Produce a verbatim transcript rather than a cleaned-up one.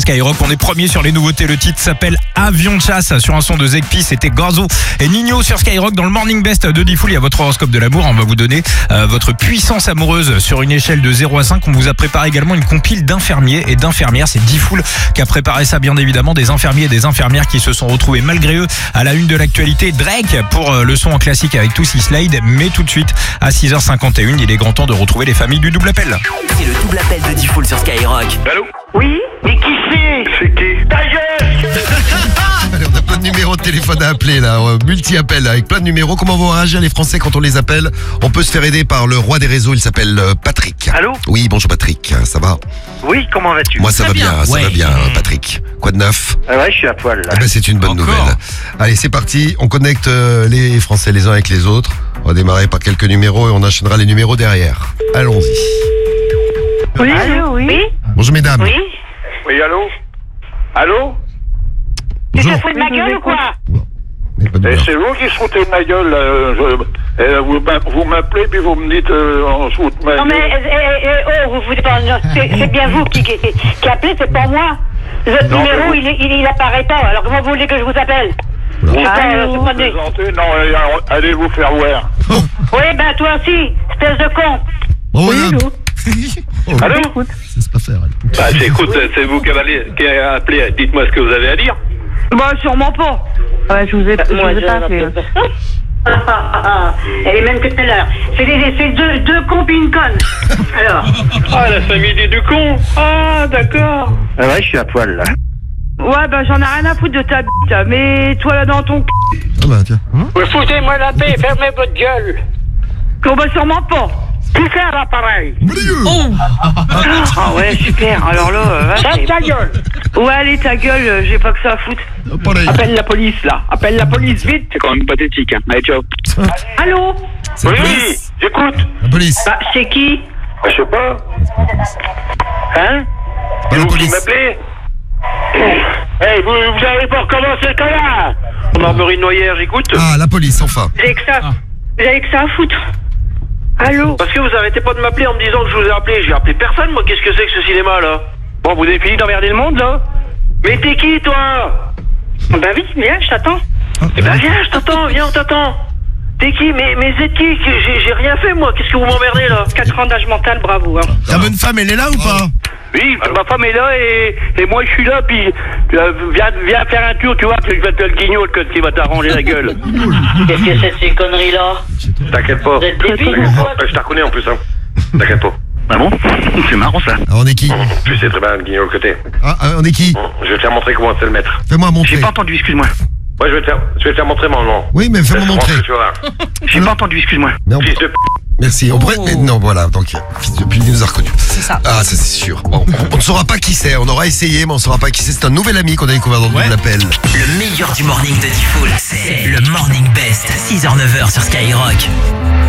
Skyrock, on est premier sur les nouveautés. Le titre s'appelle Avion de chasse sur un son de Zekpi. C'était Gorzo et Nino sur Skyrock. Dans le Morning Best de Diffoul, il y a votre horoscope de l'amour. On va vous donner euh, votre puissance amoureuse sur une échelle de zéro à cinq. On vous a préparé également une compile d'infirmiers et d'infirmières. C'est Diffoul qui a préparé ça, bien évidemment. Des infirmiers et des infirmières qui se sont retrouvés malgré eux à la une de l'actualité. Drake pour euh, le son en classique avec Tootsie Slide. Mais tout de suite, à six heures cinquante et une, il est grand temps de retrouver les familles du double appel. C'est le double appel de Diffoul sur Skyrock. Allô? Oui? Mais qui c'est? C'est qui? Ta gueule! Allez, on a plein de numéros de téléphone à appeler là, euh, multi-appel avec plein de numéros. Comment vont réagir les Français quand on les appelle? On peut se faire aider par le roi des réseaux, il s'appelle euh, Patrick. Allô? Oui, bonjour Patrick, ça va? Oui, comment vas-tu? Moi ça va bien, ça Ouais. va bien euh, Patrick. Quoi de neuf? Ah ouais, je suis à poil là. Eh ben, c'est une bonne Encore nouvelle. Allez, c'est parti, on connecte euh, les Français les uns avec les autres. On va démarrer par quelques numéros et on enchaînera les numéros derrière. Allons-y. Oui, allô, oui? Bonjour mesdames. Oui? Oui, allô? Allô? Tu Bonjour. te fous de ma gueule ou quoi? Mais pas de Eh, douleur. c'est vous qui se foutez de ma gueule là. Je- eh, vous m'a- vous m'appelez puis vous me dites euh, on se fout de ma Non mais, gueule. eh, eh, eh, oh, vous foutez pas, non, c'est c'est bien vous qui, qui, qui appelez, c'est pas moi. Votre Non, numéro, mais vous- il, est- il, il apparaît pas, alors comment vous voulez que je vous appelle? Vous Ah, euh, c'est pas des- plaisantez? Non, allez, allez vous faire voir. Oui, ben toi aussi, espèce de con. Bon, madame. Oh, Allô? ça se pas faire. elle. Bah, c'est- écoute, c'est vous qui avez, qui avez appelé. Dites-moi ce que vous avez à dire. Bah, sûrement pas. Ouais, je vous ai, je Moi, vous ai je pas n'appelle fait. personne. Elle est même que tout à l'heure. C'est des- c'est deux, deux cons puis une conne. Alors. Ah, la famille des deux cons. Ah, d'accord. Ah ouais, je suis à poil là. Ouais, bah j'en ai rien à foutre de ta bite, mais toi là dans ton c***. Ah bah tiens. Vous foutez-moi la paix, fermez votre gueule. Oh bah sûrement pas. Qui c'est à l'appareil? Ah ouais, super, alors là... euh, Ferme ta gueule. ouais, allez, ta gueule, euh, j'ai pas que ça à foutre. Pareil. Appelle la police là. Appelle la police vite. C'est quand même pathétique, hein. Allez, ciao. Allô? C'est Oui, la police. j'écoute. La police. Bah, c'est qui? Je sais pas. Hein? Pas C'est la vous qui police. m'appelez? Hey, vous, vous avez pas recommencé le connard? Marguerite Noyer, j'écoute. Ah, la police, enfin. Vous avez que ça, vous avez que ça à foutre. Allô? Parce que vous arrêtez pas de m'appeler en me disant que je vous ai appelé. J'ai appelé personne, moi. Qu'est-ce que c'est que ce cinéma, là? Bon, vous avez fini d'emmerder le monde, là? Mais t'es qui, toi? Bah oui, viens, je t'attends. Ah, Eh ben, viens, je t'attends, viens, on t'attend. T'es qui? Mais, mais c'est qui? Que J'ai j'ai rien fait, moi. Qu'est-ce que vous m'emmerdez, là? quatre ans d'âge mental, bravo. Hein. ta bonne femme, elle est là ou pas? Oui, ma femme est là et, et moi je suis là, puis euh, viens, viens faire un tour, tu vois, que je vais te le guignol que qui va t'arranger la gueule. Qu'est-ce que c'est que ces conneries-là? T'inquiète pas. Vous êtes débiles ou quoi? Je te reconnais en plus, hein. T'inquiète pas. Ah bon? C'est marrant ça. Ah, on est qui? Tu sais très bien le guignol que t'es. Ah, ah, on est qui? Je vais te faire montrer comment c'est le mettre. Fais-moi montrer. J'ai pas entendu, excuse-moi. Ouais, je vais te faire, je vais te faire montrer mon nom. Oui, mais fais-moi Laisse-moi montrer. rentrer, tu vas voir. J'ai pas entendu, excuse-moi. Mais on- Fils de p***. Merci. On pourrait... mais non, voilà. Donc, fils de pute, il nous a reconnus. C'est ça. Ah, ça c'est sûr. Bon, on, on ne saura pas qui c'est. On aura essayé, mais on ne saura pas qui c'est. C'est un nouvel ami qu'on a découvert dans le Ouais. double appel. Le meilleur du morning de Diffoul, c'est le Morning Best. six heures neuf heures sur Skyrock.